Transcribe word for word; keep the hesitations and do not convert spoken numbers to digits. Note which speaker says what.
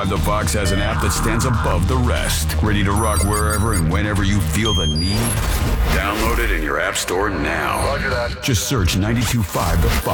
Speaker 1: five The Fox has an app that stands above the rest. Ready to rock wherever and whenever you feel the need? Download it in your app store now.
Speaker 2: Roger that.
Speaker 1: Just search ninety-two point five The Fox.